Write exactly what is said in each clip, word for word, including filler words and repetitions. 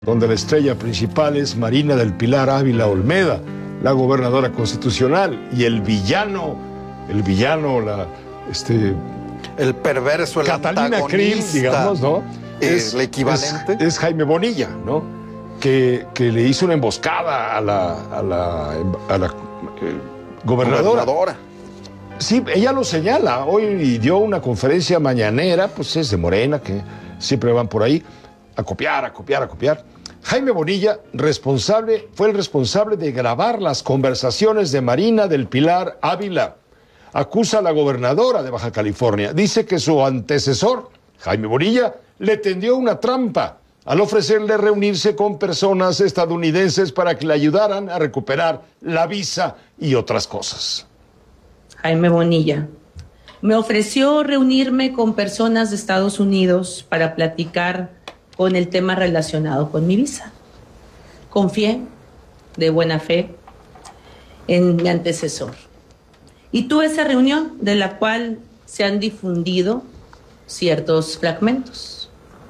donde la estrella principal es Marina del Pilar Ávila Olmeda, la gobernadora constitucional, y el villano, el villano, la, este... el perverso, el Catalina Krill, digamos, ¿no? Es el equivalente. Es, es Jaime Bonilla, ¿no? Que, que le hizo una emboscada a la, a la, a la eh, gobernadora. gobernadora. Sí, ella lo señala. Hoy dio una conferencia mañanera, pues es de Morena, que siempre van por ahí a copiar, a copiar, a copiar. Jaime Bonilla, responsable, fue el responsable de grabar las conversaciones de Marina del Pilar Ávila. Acusa a la gobernadora de Baja California. Dice que su antecesor, Jaime Bonilla, le tendió una trampa al ofrecerle reunirse con personas estadounidenses para que le ayudaran a recuperar la visa y otras cosas. Jaime Bonilla me ofreció reunirme con personas de Estados Unidos para platicar con el tema relacionado con mi visa. Confié de buena fe en mi antecesor. Y tuve esa reunión de la cual se han difundido ciertos fragmentos.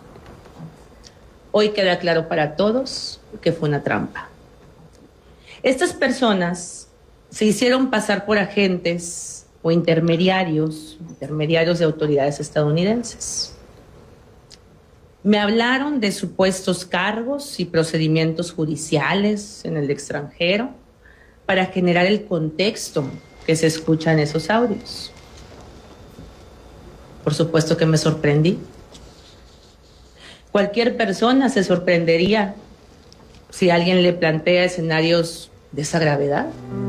Hoy queda claro para todos que fue una trampa. Estas personas se hicieron pasar por agentes o intermediarios, intermediarios de autoridades estadounidenses. Me hablaron de supuestos cargos y procedimientos judiciales en el extranjero para generar el contexto que se escucha en esos audios. Por supuesto que me sorprendí. Cualquier persona se sorprendería si alguien le plantea escenarios de esa gravedad.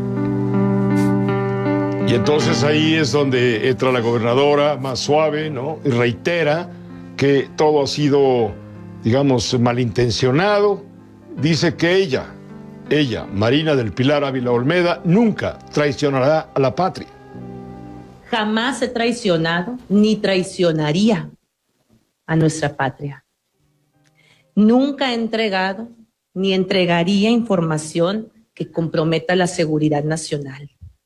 Y entonces ahí es donde entra la gobernadora más suave, ¿no? Y reitera que todo ha sido, digamos, malintencionado. Dice que ella, ella, Marina del Pilar Ávila Olmeda, nunca traicionará a la patria. Jamás he traicionado ni traicionaría a nuestra patria. Nunca he entregado ni entregaría información que comprometa la seguridad nacional,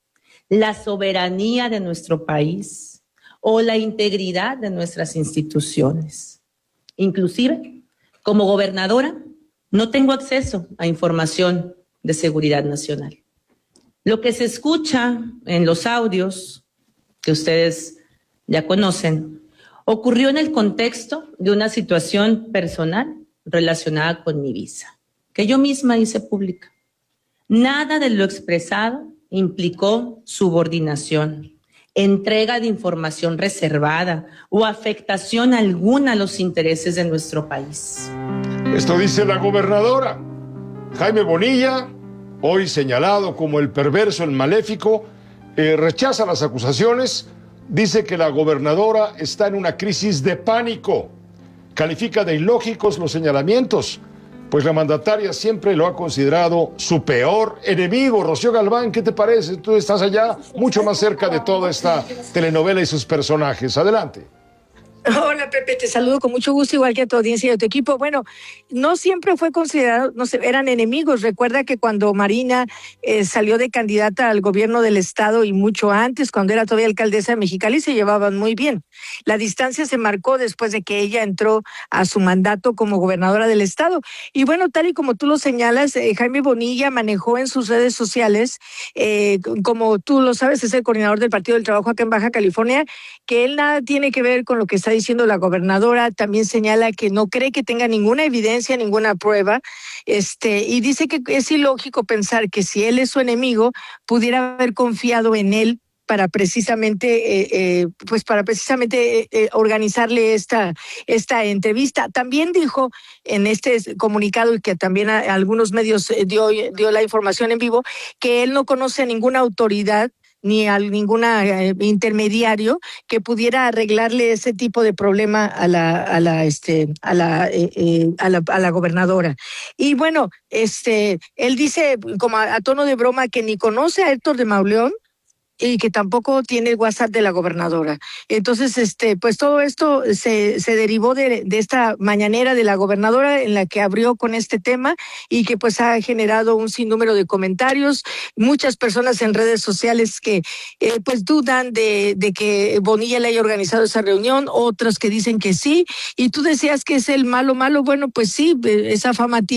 la soberanía de nuestro país o la integridad de nuestras instituciones. Inclusive, como gobernadora, no tengo acceso a información de seguridad nacional. Lo que se escucha en los audios que ustedes ya conocen ocurrió en el contexto de una situación personal relacionada con mi visa, que yo misma hice pública. Nada de lo expresado implicó subordinación, entrega de información reservada o afectación alguna a los intereses de nuestro país. Esto dice la gobernadora. Jaime Bonilla, hoy señalado como el perverso, el maléfico, eh, rechaza las acusaciones, dice que la gobernadora está en una crisis de pánico, califica de ilógicos los señalamientos, pues la mandataria siempre lo ha considerado su peor enemigo. Rocío Galván, ¿qué te parece? Tú estás allá mucho más cerca de toda esta telenovela y sus personajes. Adelante. Hola, Pepe, te saludo con mucho gusto, igual que a tu audiencia y a tu equipo. Bueno, no siempre fue considerado, no sé, eran enemigos. Recuerda que cuando Marina eh, salió de candidata al gobierno del estado y mucho antes, cuando era todavía alcaldesa de Mexicali, se llevaban muy bien. La distancia se marcó después de que ella entró a su mandato como gobernadora del estado. Y bueno, tal y como tú lo señalas, eh, Jaime Bonilla manejó en sus redes sociales, eh, como tú lo sabes, es el coordinador del Partido del Trabajo acá en Baja California, que él nada tiene que ver con lo que está diciendo la gobernadora. También señala que no cree que tenga ninguna evidencia, ninguna prueba, este, y dice que es ilógico pensar que si él es su enemigo, pudiera haber confiado en él para precisamente, eh, eh, pues para precisamente eh, eh, organizarle esta, esta entrevista. También dijo en este comunicado, y que también a, a algunos medios eh, dio, dio la información en vivo, que él no conoce a ninguna autoridad ni a ningún eh, intermediario que pudiera arreglarle ese tipo de problema a la a la este a la eh, eh, a la a la gobernadora. Y bueno, este él dice como a, a tono de broma que ni conoce a Héctor de Mauleón y que tampoco tiene el WhatsApp de la gobernadora. Entonces, este, pues todo esto se, se derivó de, de esta mañanera de la gobernadora en la que abrió con este tema y que pues ha generado un sinnúmero de comentarios, muchas personas en redes sociales que eh, pues dudan de, de que Bonilla le haya organizado esa reunión, otros que dicen que sí, y tú decías que es el malo malo, bueno, pues sí, esa fama tiene.